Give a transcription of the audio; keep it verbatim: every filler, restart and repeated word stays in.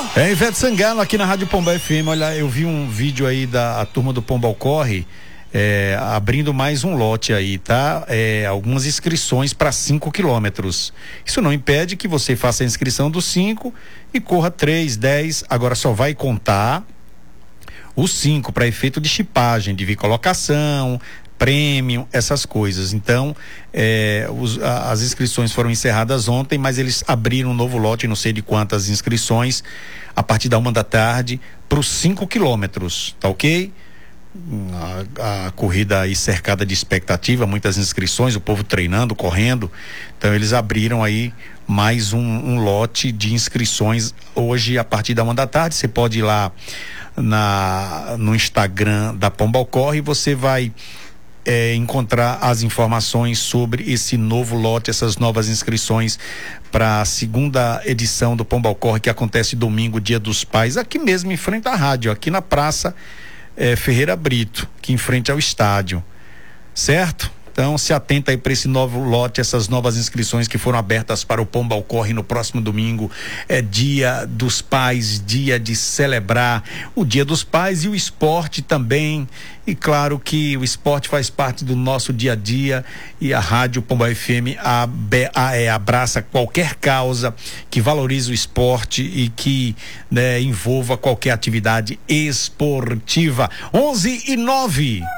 É, Ivete Sangalo aqui na Rádio Pombal F M. Olha, eu vi um vídeo aí da a turma do Pombal Corre é, abrindo mais um lote aí, tá? É, algumas inscrições para cinco quilômetros. Isso não impede que você faça a inscrição dos cinco e corra três, dez. Agora só vai contar os cinco para efeito de chipagem, de colocação, prêmio, essas coisas. Então, é, os, a, as inscrições foram encerradas ontem, mas eles abriram um novo lote, não sei de quantas inscrições, a partir da uma da tarde, para os cinco quilômetros, tá ok? A, a corrida aí cercada de expectativa, muitas inscrições, o povo treinando, correndo. Então, eles abriram aí mais um, um lote de inscrições hoje, a partir da uma da tarde. Você pode ir lá na, no Instagram da Pombal Corre e você vai É, encontrar as informações sobre esse novo lote, essas novas inscrições para a segunda edição do Pombal Corre, que acontece domingo, Dia dos Pais, aqui mesmo em frente à rádio, aqui na Praça é, Ferreira Brito, que em frente ao estádio, certo? Então se atenta aí para esse novo lote, essas novas inscrições que foram abertas para o Pombal Corre no próximo domingo. É Dia dos Pais, dia de celebrar o Dia dos Pais e o esporte também. E claro que o esporte faz parte do nosso dia a dia e a Rádio Pombal F M ab, a, é, abraça qualquer causa que valorize o esporte e que, né, envolva qualquer atividade esportiva. onze e nove.